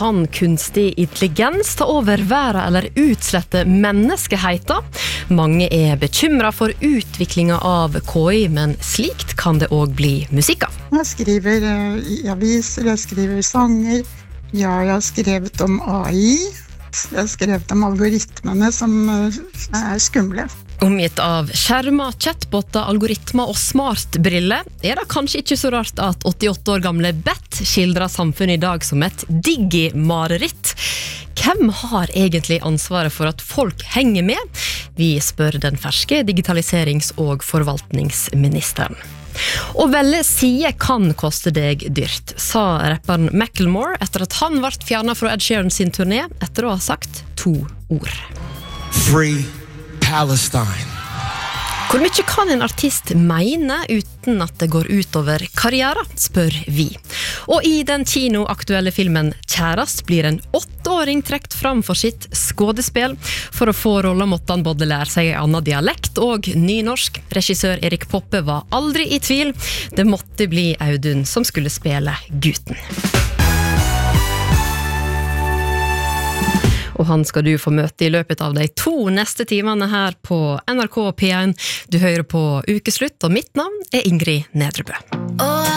kan kunstig intelligens ta over verden eller utslette menneskeheten? Mange er bekymret for utviklingen av KI, men slikt kan det også bli musikk av. Jeg skriver i aviser, jeg skriver sanger, jeg har skrevet om AI, jeg har skrevet om algoritmene som skumle. Omgitt av skjermer, chatbotter, algoritmer og smartbriller, er det kanskje ikke så rart at 88 år gamle Beth skildrer samfunnet i dag som et digi-mareritt. Hvem har egentlig ansvaret for at folk henger med? Vi spør den ferske digitaliserings- og forvaltningsministeren. Å velge side kan koste deg dyrt, sa rapperen Macklemore etter at han ble fjernet fra Ed Sheeran sin turné etter å ha sagt 2 ord. Free Palestine. Hvor mye kan en artist mene uten at det går ut over karrieren, spør vi. Og i den kinoaktuelle filmen Kjærast blir en 8-åring trekt fram for sitt skådespill. For å få rollen måtte han både lære seg en annen dialekt og nynorsk. Regissør Erik Poppe var aldri i tvil. Det måtte bli Audun som skulle spille gutten. Og han skal du få møte i løpet av de 2 neste timene her på NRK P1. Du hører på Ukeslutt, og mitt navn er Ingrid Nedrebø.